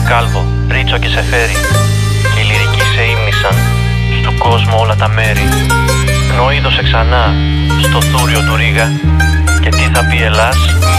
Κάλβο, Ρίτσο και Σεφέρι. Και οι λυρικοί σε ύμνησαν στου κόσμου όλα τα μέρη. Πνοή δώσε ξανά στο θούριο του Ρίγα. Και τι θα πει Ελλάς?